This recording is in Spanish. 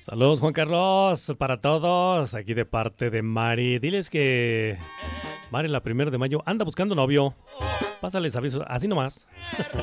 Saludos, Juan Carlos, para todos, aquí de parte de Mari. Diles que Mari, la 1 de mayo, anda buscando novio. Pásales aviso, así nomás.